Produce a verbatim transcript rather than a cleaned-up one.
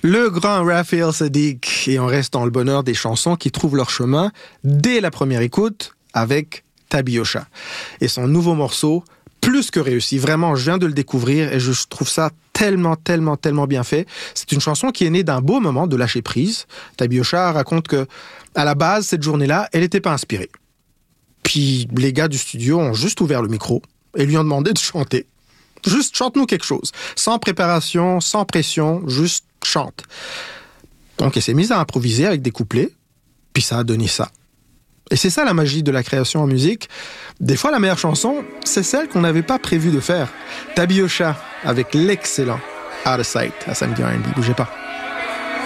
Le grand Raphaël Saadiq, et on reste dans le bonheur des chansons qui trouvent leur chemin dès la première écoute avec Tabiosha. Et son nouveau morceau, plus que réussi, vraiment, je viens de le découvrir et je trouve ça tellement, tellement, tellement bien fait. C'est une chanson qui est née d'un beau moment de lâcher prise. Tabiosha raconte que, à la base, cette journée-là, elle n'était pas inspirée. Puis les gars du studio ont juste ouvert le micro et lui ont demandé de chanter. Juste chante-nous quelque chose. Sans préparation, sans pression, juste chante. Donc elle s'est mise à improviser avec des couplets, puis ça a donné ça. Et c'est ça la magie de la création en musique. Des fois, la meilleure chanson, c'est celle qu'on n'avait pas prévu de faire. Tabiosha avec l'excellent Out of Sight à Samedi R and B. Bougez pas.